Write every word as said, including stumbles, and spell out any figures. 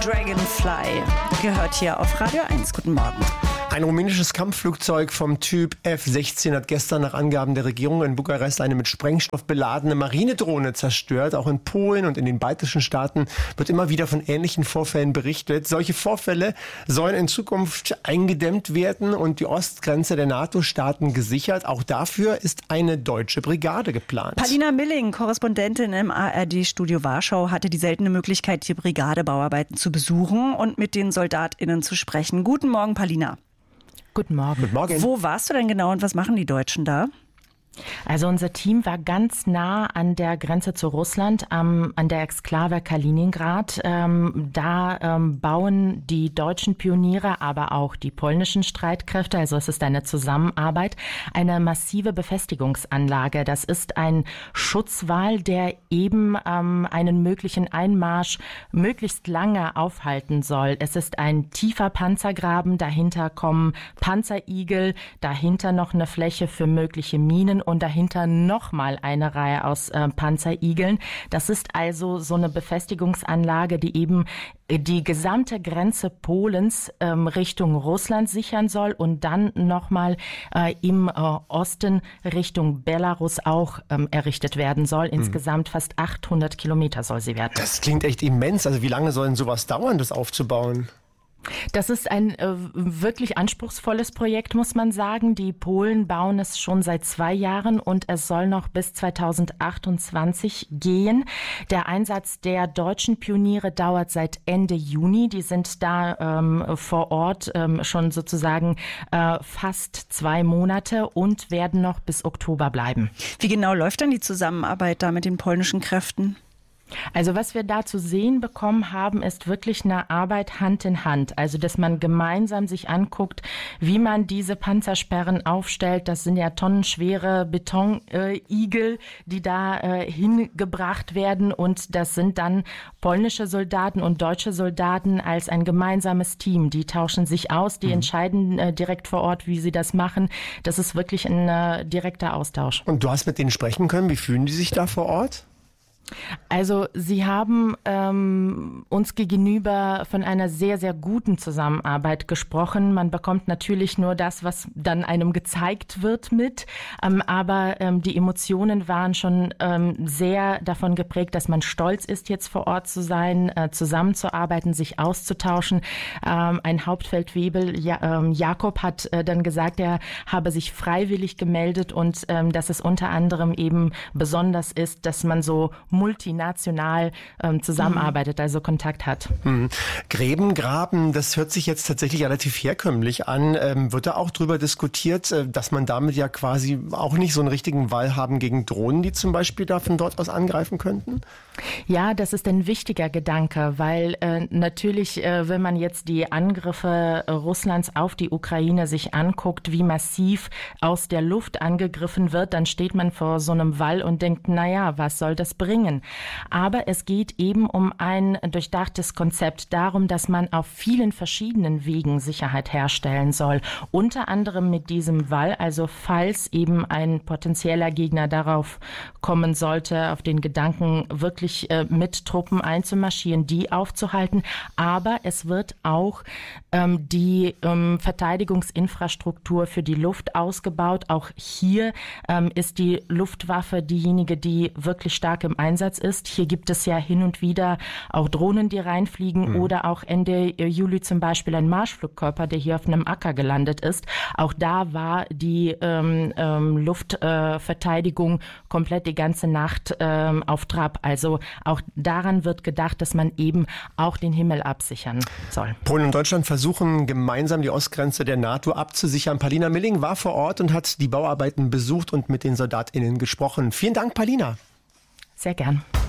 Dragonfly gehört hier auf Radio eins. Guten Morgen. Ein rumänisches Kampfflugzeug vom Typ F sechzehn hat gestern nach Angaben der Regierung in Bukarest eine mit Sprengstoff beladene Marinedrohne zerstört. Auch in Polen und in den baltischen Staaten wird immer wieder von ähnlichen Vorfällen berichtet. Solche Vorfälle sollen in Zukunft eingedämmt werden und die Ostgrenze der NATO-Staaten gesichert. Auch dafür ist eine deutsche Brigade geplant. Palina Milling, Korrespondentin im A R D-Studio Warschau, hatte die seltene Möglichkeit, die Brigadebauarbeiten zu besuchen und mit den SoldatInnen zu sprechen. Guten Morgen, Palina. Guten Morgen. Guten Morgen. Wo warst du denn genau und was machen die Deutschen da? Also unser Team war ganz nah an der Grenze zu Russland, ähm, an der Exklave Kaliningrad. Ähm, da ähm, bauen die deutschen Pioniere, aber auch die polnischen Streitkräfte, also es ist eine Zusammenarbeit, eine massive Befestigungsanlage. Das ist ein Schutzwall, der eben ähm, einen möglichen Einmarsch möglichst lange aufhalten soll. Es ist ein tiefer Panzergraben, dahinter kommen Panzerigel, dahinter noch eine Fläche für mögliche Minen und dahinter nochmal eine Reihe aus äh, Panzerigeln. Das ist also so eine Befestigungsanlage, die eben die gesamte Grenze Polens ähm, Richtung Russland sichern soll und dann nochmal äh, im äh, Osten Richtung Belarus auch ähm, errichtet werden soll. Insgesamt fast achthundert Kilometer soll sie werden. Das klingt echt immens. Also wie lange soll denn sowas dauern, das aufzubauen? Das ist ein äh, wirklich anspruchsvolles Projekt, muss man sagen. Die Polen bauen es schon seit zwei Jahren und es soll noch bis zweitausendachtundzwanzig gehen. Der Einsatz der deutschen Pioniere dauert seit Ende Juni. Die sind da ähm, vor Ort ähm, schon sozusagen äh, fast zwei Monate und werden noch bis Oktober bleiben. Wie genau läuft dann die Zusammenarbeit da mit den polnischen Kräften? Also was wir da zu sehen bekommen haben, ist wirklich eine Arbeit Hand in Hand. Also dass man gemeinsam sich anguckt, wie man diese Panzersperren aufstellt. Das sind ja tonnenschwere Betonigel, die da äh, hingebracht werden. Und das sind dann polnische Soldaten und deutsche Soldaten als ein gemeinsames Team. Die tauschen sich aus, die mhm. entscheiden äh, direkt vor Ort, wie sie das machen. Das ist wirklich ein äh, direkter Austausch. Und du hast mit denen sprechen können. Wie fühlen die sich da vor Ort? Also sie haben ähm, uns gegenüber von einer sehr, sehr guten Zusammenarbeit gesprochen. Man bekommt natürlich nur das, was dann einem gezeigt wird mit. Ähm, aber ähm, die Emotionen waren schon ähm, sehr davon geprägt, dass man stolz ist, jetzt vor Ort zu sein, äh, zusammenzuarbeiten, sich auszutauschen. Ähm, ein Hauptfeldwebel, ja, ähm, Jakob, hat äh, dann gesagt, er habe sich freiwillig gemeldet und ähm, dass es unter anderem eben besonders ist, dass man so multinational ähm, zusammenarbeitet, also Kontakt hat. Mhm. Gräben, Graben, das hört sich jetzt tatsächlich relativ herkömmlich an. Ähm, wird da auch drüber diskutiert, äh, dass man damit ja quasi auch nicht so einen richtigen Wall haben gegen Drohnen, die zum Beispiel da von dort aus angreifen könnten? Ja, das ist ein wichtiger Gedanke, weil äh, natürlich, äh, wenn man jetzt die Angriffe äh, Russlands auf die Ukraine sich anguckt, wie massiv aus der Luft angegriffen wird, dann steht man vor so einem Wall und denkt, naja, was soll das bringen? Aber es geht eben um ein durchdachtes Konzept, darum, dass man auf vielen verschiedenen Wegen Sicherheit herstellen soll. Unter anderem mit diesem Wall, also falls eben ein potenzieller Gegner darauf kommen sollte, auf den Gedanken wirklich äh, mit Truppen einzumarschieren, die aufzuhalten. Aber es wird auch ähm, die ähm, Verteidigungsinfrastruktur für die Luft ausgebaut. Auch hier ähm, ist die Luftwaffe diejenige, die wirklich stark im Einsatz ist. Hier gibt es ja hin und wieder auch Drohnen, die reinfliegen mhm. oder auch Ende Juli zum Beispiel ein Marschflugkörper, der hier auf einem Acker gelandet ist. Auch da war die ähm, ähm, Luftverteidigung äh, komplett die ganze Nacht ähm, auf Trab. Also auch daran wird gedacht, dass man eben auch den Himmel absichern soll. Polen und Deutschland versuchen gemeinsam die Ostgrenze der NATO abzusichern. Palina Milling war vor Ort und hat die Bauarbeiten besucht und mit den SoldatInnen gesprochen. Vielen Dank, Palina. Sehr gern.